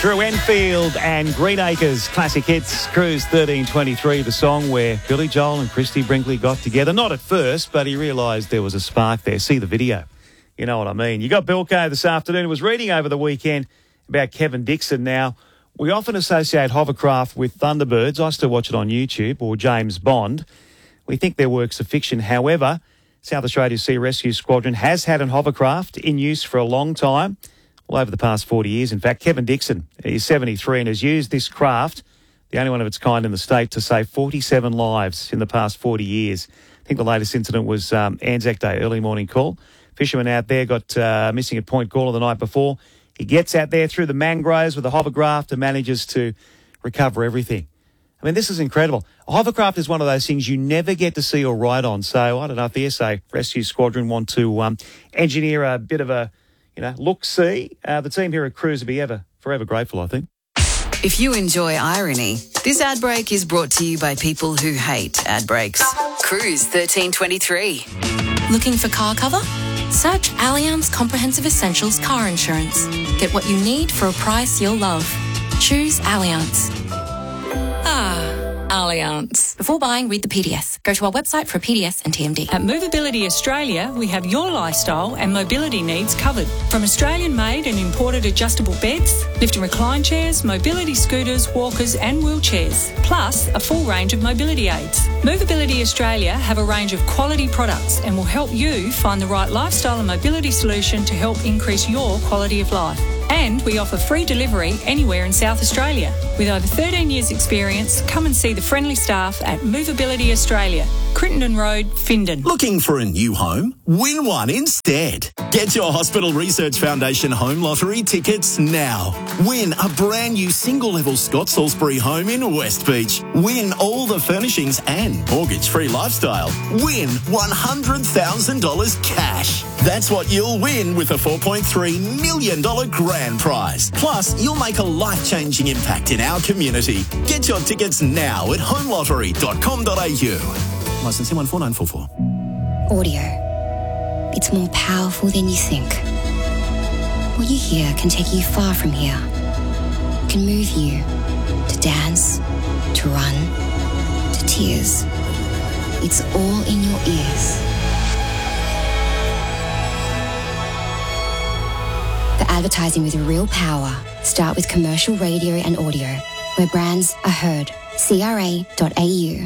Through Enfield and Greenacres Classic Hits, Cruise 1323, the song where Billy Joel and Christy Brinkley got together. Not at first, but he realised there was a spark there. See the video. You know what I mean. You got Bilko this afternoon. I was reading over the weekend about Kevin Dixon. Now, we often associate hovercraft with Thunderbirds. I still watch it on YouTube, or James Bond. We think their works are fiction. However, South Australia's Sea Rescue Squadron has had an hovercraft in use for a long time. Well, over the past 40 years. In fact, Kevin Dixon is 73 and has used this craft, the only one of its kind in the state, to save 47 lives in the past 40 years. I think the latest incident was Anzac Day, early morning call. Fisherman out there got missing at Point Gawler the night before. He gets out there through the mangroves with a hovercraft and manages to recover everything. I mean, this is incredible. A hovercraft is one of those things you never get to see or ride on. So I don't know if the SA Rescue Squadron want to engineer a bit of a look-see. The team here at Cruise will be forever grateful, I think. If you enjoy irony, this ad break is brought to you by people who hate ad breaks. Cruise 1323. Looking for car cover? Search Allianz Comprehensive Essentials Car Insurance. Get what you need for a price you'll love. Choose Allianz. Allianz. Before buying, read the PDS. Go to our website for a PDS and TMD. At Movability Australia, we have your lifestyle and mobility needs covered. From Australian-made and imported adjustable beds, lift and recline chairs, mobility scooters, walkers and wheelchairs, plus a full range of mobility aids. Movability Australia have a range of quality products and will help you find the right lifestyle and mobility solution to help increase your quality of life. And we offer free delivery anywhere in South Australia. With over 13 years' experience, come and see the friendly staff at Movability Australia, Crittenden Road, Findon. Looking for a new home? Win one instead. Get your Hospital Research Foundation Home Lottery tickets now. Win a brand new single-level Scott Salisbury home in West Beach. Win all the furnishings and mortgage-free lifestyle. Win $100,000 cash. That's what you'll win with a $4.3 million grand prize. Plus, you'll make a life-changing impact in our community. Get your tickets now at homelottery.com.au. Licence 14944. Audio. It's more powerful than you think. What you hear can take you far from here. It can move you to dance, to run, to tears. It's all in your ears. For advertising with real power, start with commercial radio and audio, where brands are heard. CRA.au.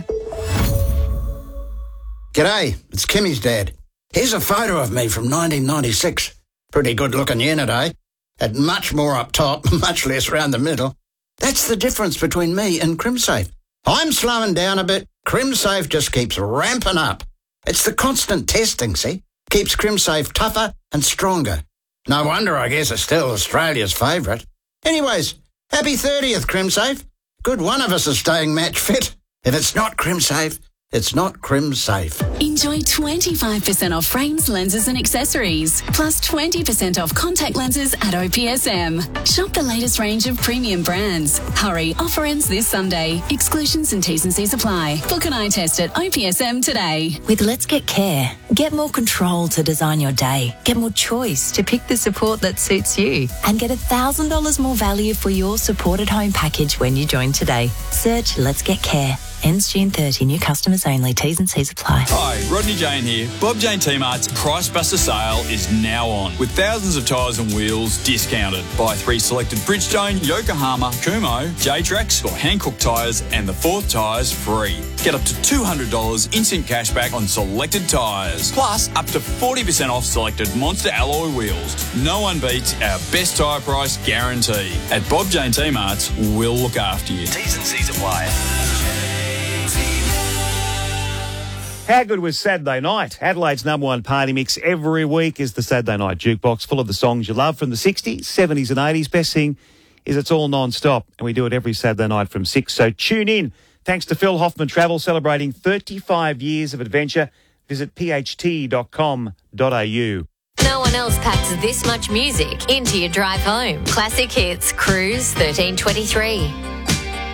G'day, it's Kimmy's dad. Here's a photo of me from 1996. Pretty good looking unit, eh? Had much more up top, much less round the middle. That's the difference between me and CrimSafe. I'm slowing down a bit. CrimSafe just keeps ramping up. It's the constant testing, see? Keeps CrimSafe tougher and stronger. No wonder I guess it's still Australia's favourite. Anyways, happy 30th, CrimSafe. Good one of us is staying match fit. If it's not CrimSafe, it's not CrimSafe. Enjoy 25% off frames, lenses and accessories, plus 20% off contact lenses at OPSM. Shop the latest range of premium brands. Hurry, offer ends this Sunday. Exclusions and T's and C's apply. Book an eye test at OPSM today. With Let's Get Care, get more control to design your day. Get more choice to pick the support that suits you. And get $1,000 more value for your supported home package when you join today. Search Let's Get Care. Ends June 30. New customers only. T's and C's apply. Hi, Rodney Jane here. Bob Jane T-Mart's Price Buster sale is now on, with thousands of tyres and wheels discounted. Buy 3 selected Bridgestone, Yokohama, Kumho, J-Trax or Hankook tyres and the 4th tyres free. Get up to $200 instant cash back on selected tyres. Plus, up to 40% off selected Monster alloy wheels. No one beats our best tyre price guarantee. At Bob Jane T-Mart's, we'll look after you. T's and C's apply. How good was Saturday night? Adelaide's number one party mix every week is the Saturday Night Jukebox, full of the songs you love from the 60s, 70s and 80s. Best thing is it's all non-stop, and we do it every Saturday night from 6. So tune in. Thanks to Phil Hoffman Travel, celebrating 35 years of adventure. Visit pht.com.au. No one else packs this much music into your drive home. Classic Hits, Cruise 1323.